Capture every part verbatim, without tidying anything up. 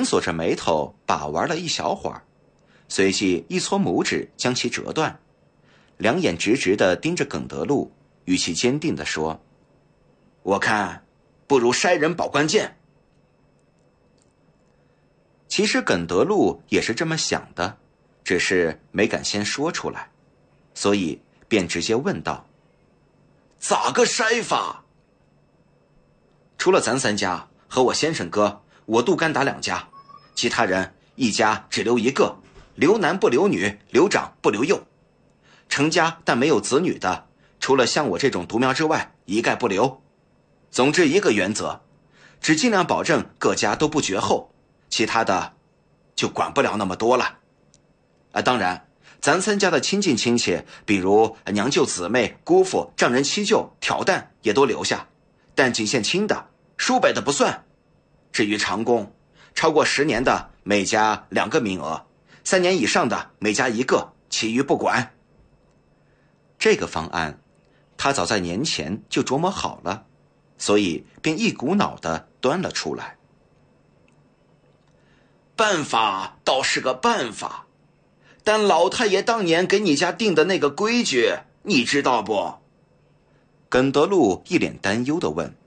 锁着眉头把玩了一小会儿，随即一搓拇指将其折断，两眼直直地盯着耿德禄，语气坚定地说：我看不如筛人保关键。其实耿德禄也是这么想的，只是没敢先说出来，所以便直接问道：咋个筛法？除了咱三家和我先生哥，我杜干达两家，其他人一家只留一个，留男不留女，留长不留幼。成家但没有子女的，除了像我这种独苗之外，一概不留。总之一个原则，只尽量保证各家都不绝后，其他的就管不了那么多了。啊，当然咱三家的亲近亲戚，比如娘舅姊妹、姑父、丈人妻舅、挑担也都留下，但仅限亲的，叔伯的不算。至于长工，超过十年的每家两个名额，三年以上的每家一个，其余不管。这个方案他早在年前就琢磨好了，所以便一股脑地端了出来。办法倒是个办法，但老太爷当年给你家定的那个规矩，你知道不？耿德禄一脸担忧地问。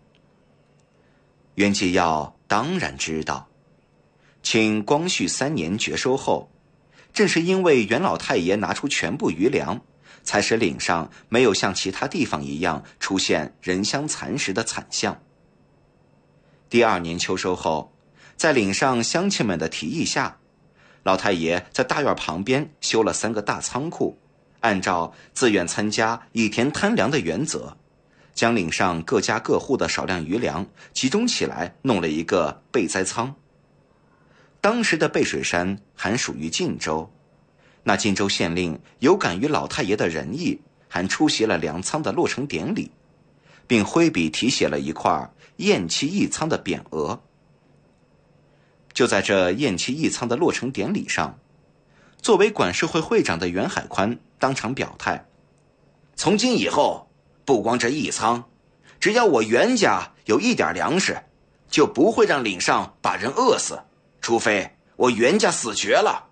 袁继耀当然知道，清光绪三年绝收后，正是因为袁老太爷拿出全部余粮，才使岭上没有像其他地方一样出现人相残食的惨象。第二年秋收后，在岭上乡亲们的提议下，老太爷在大院旁边修了三个大仓库，按照自愿参加以田摊粮的原则，将岭上各家各户的少量余粮集中起来，弄了一个备灾仓。当时的背水山还属于晋州，那晋州县令有感于老太爷的仁义，还出席了粮仓的落成典礼，并挥笔题写了一块偃旗义仓的匾额。就在这偃旗义仓的落成典礼上，作为管事会会长的袁海宽当场表态，从今以后，不光这义仓，只要我袁家有一点粮食，就不会让岭上把人饿死，除非我袁家死绝了。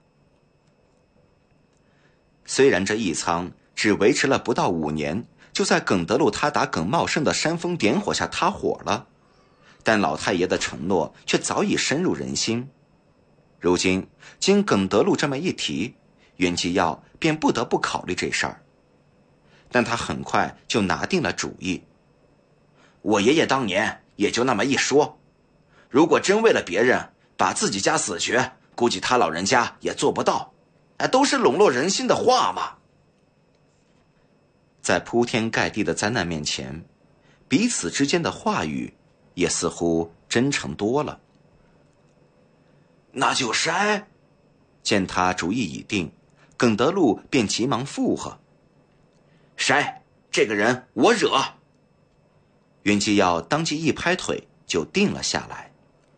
虽然这义仓只维持了不到五年，就在耿德禄他打耿茂盛的煽风点火下塌火了，但老太爷的承诺却早已深入人心。如今经耿德禄这么一提，袁继耀便不得不考虑这事儿。但他很快就拿定了主意。我爷爷当年也就那么一说，如果真为了别人把自己家死绝，估计他老人家也做不到，哎，都是笼络人心的话嘛。在铺天盖地的灾难面前，彼此之间的话语也似乎真诚多了。那就筛。见他主意已定，耿德禄便急忙附和：筛，这个人我惹。袁继耀当即一拍腿就定了下来。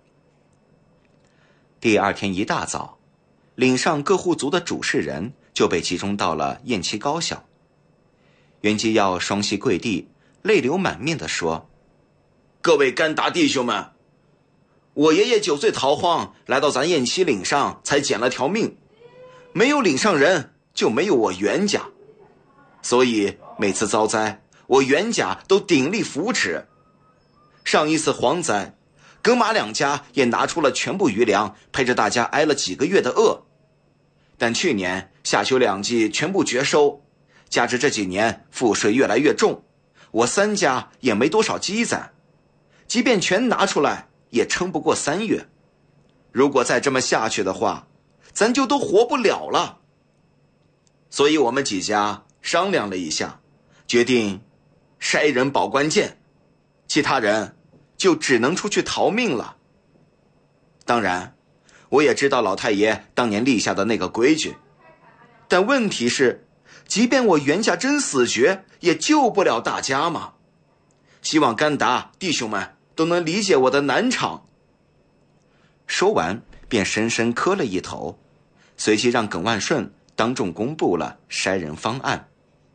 第二天一大早，岭上各户族的主事人就被集中到了偃旗高校。袁继耀双膝跪地，泪流满面地说：各位干达弟兄们，我爷爷九岁逃荒来到咱偃旗岭上，才捡了条命，没有岭上人就没有我袁家，所以每次遭灾，我袁家都鼎力扶持。上一次蝗灾，耿马两家也拿出了全部余粮，陪着大家挨了几个月的饿。但去年夏秋两季全部绝收，加之这几年赋税越来越重，我三家也没多少积攒，即便全拿出来也撑不过三月。如果再这么下去的话，咱就都活不了了。所以我们几家商量了一下，决定筛人保关键，其他人就只能出去逃命了。当然，我也知道老太爷当年立下的那个规矩，但问题是，即便我袁家真死绝，也救不了大家嘛。希望干达弟兄们都能理解我的难场。说完便深深磕了一头，随即让耿万顺当众公布了筛人方案。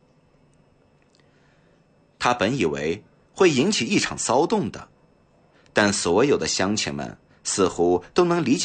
他本以为会引起一场骚动的，但所有的乡亲们似乎都能理解